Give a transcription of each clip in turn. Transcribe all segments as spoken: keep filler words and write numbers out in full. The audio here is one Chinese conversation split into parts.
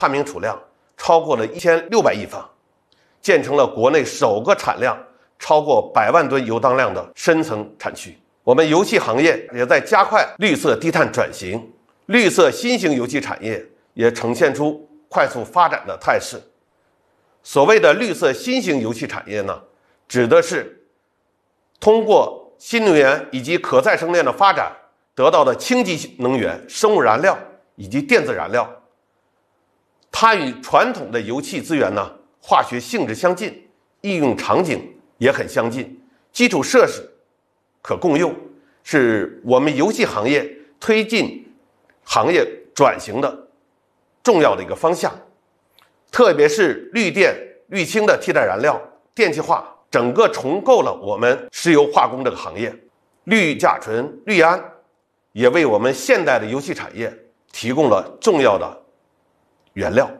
探明储量超过了一千六百亿方，建成了国内首个产量超过百万吨油当量的深层产区。我们油气行业也在加快绿色低碳转型，绿色新型油气产业也呈现出快速发展的态势。所谓的绿色新型油气产业呢，指的是通过新能源以及可再生能源的发展得到的清洁能源、生物燃料以及电子燃料，它与传统的油气资源呢化学性质相近，应用场景也很相近，基础设施可共用，是我们油气行业推进行业转型的重要的一个方向。特别是绿电、绿氢的替代燃料电气化，整个重构了我们石油化工这个行业。氯甲醇、氯胺也为我们现代的油气产业提供了重要的原料。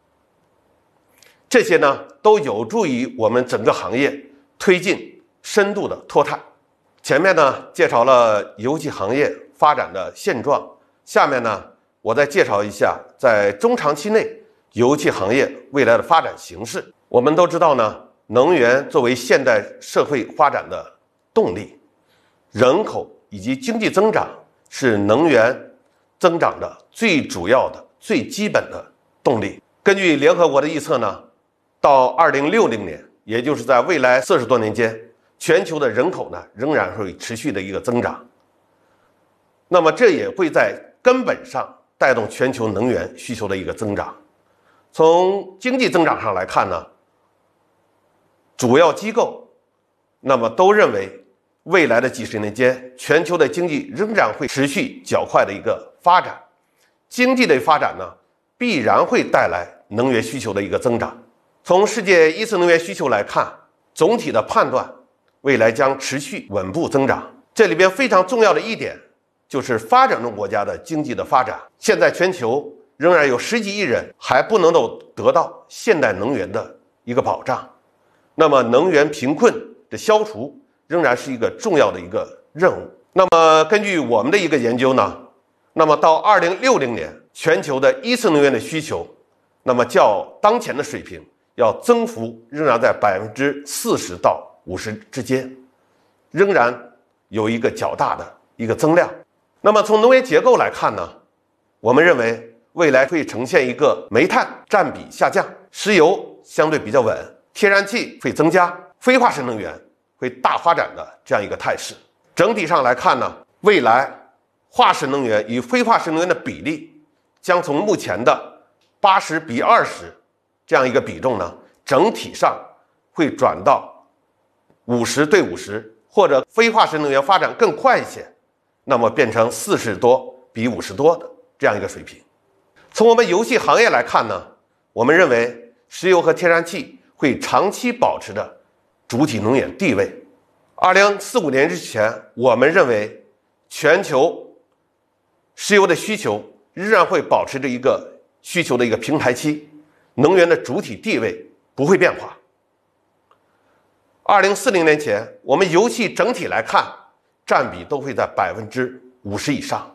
这些呢，都有助于我们整个行业推进深度的脱碳。前面呢介绍了油气行业发展的现状，下面呢我再介绍一下在中长期内油气行业未来的发展形势。我们都知道呢，能源作为现代社会发展的动力，人口以及经济增长是能源增长的最主要的、最基本的动力。根据联合国的预测呢，到二零六零年，也就是在未来四十多年间，全球的人口呢仍然会持续的一个增长。那么这也会在根本上带动全球能源需求的一个增长。从经济增长上来看呢，主要机构那么都认为未来的几十年间，全球的经济仍然会持续较快的一个发展。经济的发展呢，必然会带来能源需求的一个增长。从世界一次能源需求来看，总体的判断未来将持续稳步增长。这里边非常重要的一点就是发展中国家的经济的发展。现在全球仍然有十几亿人还不能够得到现代能源的一个保障，那么能源贫困的消除仍然是一个重要的一个任务。那么根据我们的一个研究呢，那么到二零六零年，全球的一次能源的需求，那么较当前的水平要增幅仍然在百分之四十到五十之间，仍然有一个较大的一个增量。那么从能源结构来看呢，我们认为未来会呈现一个煤炭占比下降，石油相对比较稳，天然气会增加，非化石能源会大发展的这样一个态势。整体上来看呢，未来化石能源与非化石能源的比例将从目前的八十比二十这样一个比重呢，整体上会转到五十对五十，或者非化石能源发展更快一些，那么变成四十多比五十多的这样一个水平。从我们油气行业来看呢，我们认为石油和天然气会长期保持着主体能源地位。二零四五年之前，我们认为全球石油的需求仍然会保持着一个需求的一个平台期，能源的主体地位不会变化。二零四零年前，我们油气整体来看，占比都会在百分之五十以上。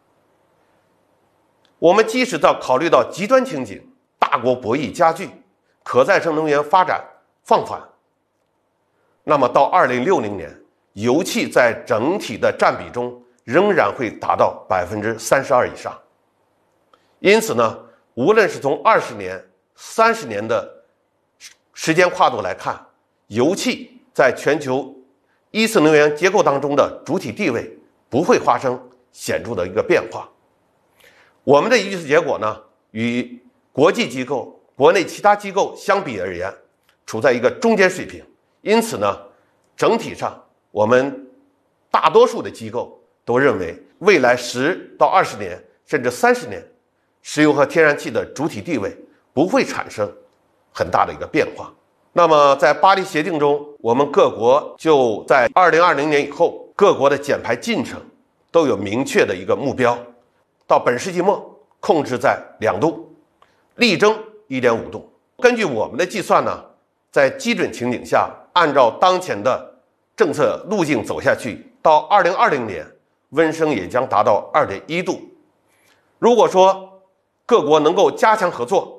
我们即使到考虑到极端情景，大国博弈加剧，可再生能源发展放缓，那么到二零六零年，油气在整体的占比中仍然会达到百分之三十二以上。因此呢，无论是从二十年、三十年的时间跨度来看，油气在全球一次能源结构当中的主体地位不会发生显著的一个变化。我们的预测结果呢，与国际机构、国内其他机构相比而言，处在一个中间水平。因此呢，整体上我们大多数的机构都认为，未来十到二十年甚至三十年，石油和天然气的主体地位不会产生很大的一个变化。那么在巴黎协定中，我们各国就在二零二零年以后，各国的减排进程都有明确的一个目标，到本世纪末控制在两度，力争 一点五度。根据我们的计算呢，在基准情景下，按照当前的政策路径走下去，到二零二零年温升也将达到 二点一度。如果说各国能够加强合作，